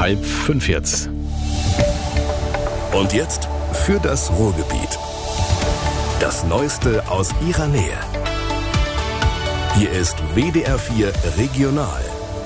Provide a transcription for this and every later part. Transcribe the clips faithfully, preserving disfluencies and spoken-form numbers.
halb fünf jetzt. Und jetzt für das Ruhrgebiet. Das Neueste aus ihrer Nähe. Hier ist W D R vier Regional.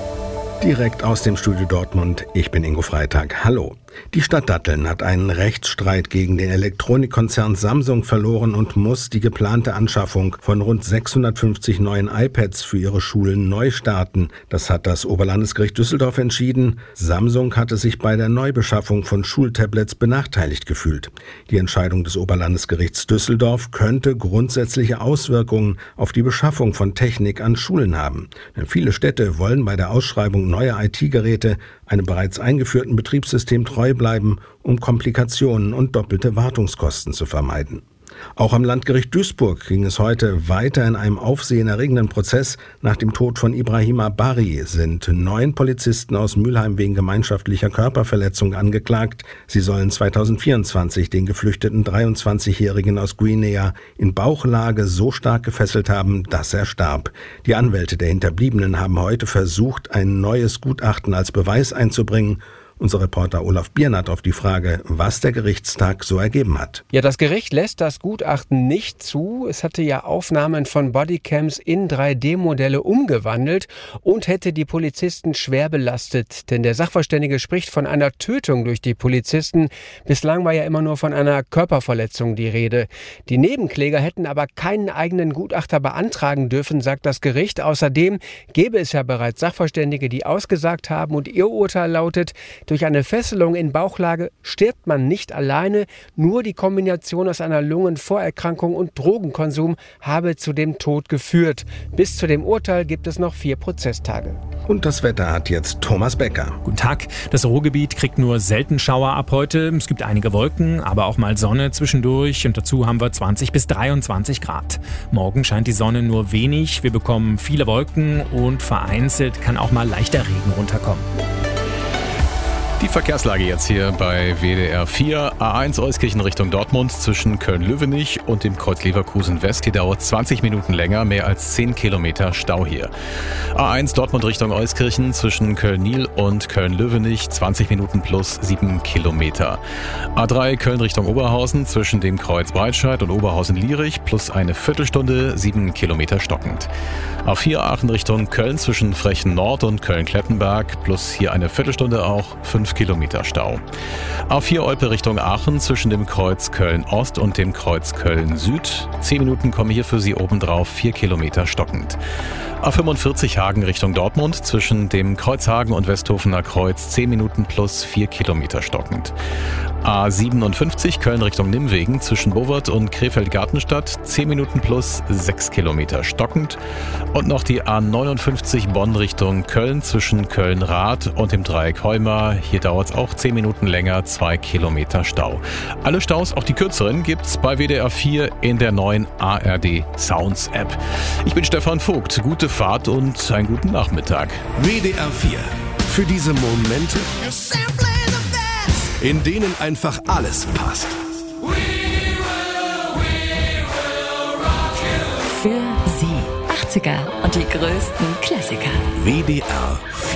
Direkt aus dem Studio Dortmund, ich bin Ingo Freitag. Hallo. Die Stadt Datteln hat einen Rechtsstreit gegen den Elektronikkonzern Samsung verloren und muss die geplante Anschaffung von rund sechshundertfünfzig neuen iPads für ihre Schulen neu starten. Das hat das Oberlandesgericht Düsseldorf entschieden. Samsung hatte sich bei der Neubeschaffung von Schultablets benachteiligt gefühlt. Die Entscheidung des Oberlandesgerichts Düsseldorf könnte grundsätzliche Auswirkungen auf die Beschaffung von Technik an Schulen haben. Denn viele Städte wollen bei der Ausschreibung neuer I T-Geräte einem bereits eingeführten Betriebssystem treu bleiben, um Komplikationen und doppelte Wartungskosten zu vermeiden. Auch am Landgericht Duisburg ging es heute weiter. In einem aufsehenerregenden Prozess nach dem Tod von Ibrahima Bari sind neun Polizisten aus Mülheim wegen gemeinschaftlicher Körperverletzung angeklagt. Sie sollen zweitausendvierundzwanzig den geflüchteten dreiundzwanzigjährigen aus Guinea in Bauchlage so stark gefesselt haben, dass er starb. Die Anwälte der Hinterbliebenen haben heute versucht, ein neues Gutachten als Beweis einzubringen. Unser Reporter Olaf Biernat auf die Frage, was der Gerichtstag so ergeben hat. Ja, das Gericht lässt das Gutachten nicht zu. Es hatte ja Aufnahmen von Bodycams in drei D Modelle umgewandelt und hätte die Polizisten schwer belastet. Denn der Sachverständige spricht von einer Tötung durch die Polizisten. Bislang war ja immer nur von einer Körperverletzung die Rede. Die Nebenkläger hätten aber keinen eigenen Gutachter beantragen dürfen, sagt das Gericht. Außerdem gäbe es ja bereits Sachverständige, die ausgesagt haben, und ihr Urteil lautet: Durch eine Fesselung in Bauchlage stirbt man nicht alleine, nur die Kombination aus einer Lungenvorerkrankung und Drogenkonsum habe zu dem Tod geführt. Bis zu dem Urteil gibt es noch vier Prozesstage. Und das Wetter hat jetzt Thomas Becker. Guten Tag. Das Ruhrgebiet kriegt nur selten Schauer ab heute. Es gibt einige Wolken, aber auch mal Sonne zwischendurch. Und dazu haben wir zwanzig bis dreiundzwanzig Grad. Morgen scheint die Sonne nur wenig. Wir bekommen viele Wolken und vereinzelt kann auch mal leichter Regen runterkommen. Die Verkehrslage jetzt hier bei W D R vier. A eins Euskirchen Richtung Dortmund zwischen Köln-Löwenich und dem Kreuz Leverkusen West. Hier dauert zwanzig Minuten länger, mehr als zehn Kilometer Stau hier. A eins Dortmund Richtung Euskirchen zwischen Köln-Niel und Köln-Löwenich zwanzig Minuten plus sieben Kilometer. A drei Köln Richtung Oberhausen zwischen dem Kreuz Breitscheid und Oberhausen-Lierich plus eine Viertelstunde, sieben Kilometer stockend. A vier Aachen Richtung Köln zwischen Frechen Nord und Köln-Klettenberg plus hier eine Viertelstunde auch fünf Kilometer Stau. A vier Olpe Richtung Aachen zwischen dem Kreuz Köln-Ost und dem Kreuz Köln-Süd. zehn Minuten kommen hier für Sie obendrauf, vier Kilometer stockend. A fünfundvierzig Hagen Richtung Dortmund zwischen dem Kreuz Hagen und Westhofener Kreuz zehn Minuten plus vier Kilometer stockend. A siebenundfünfzig Köln Richtung Nimwegen zwischen Bovert und Krefeld-Gartenstadt zehn Minuten plus sechs Kilometer stockend. Und noch die A neunundfünfzig Bonn Richtung Köln zwischen Köln-Rath und dem Dreieck Heumar. Hier dauert es auch zehn Minuten länger, zwei Kilometer Stau. Alle Staus, auch die kürzeren, gibt's bei W D R vier in der neuen A R D Sounds App. Ich bin Stefan Vogt. Gute Fahrt und einen guten Nachmittag. W D R vier. Für diese Momente, in denen einfach alles passt. Für Sie achtziger und die größten Klassiker. W D R vier.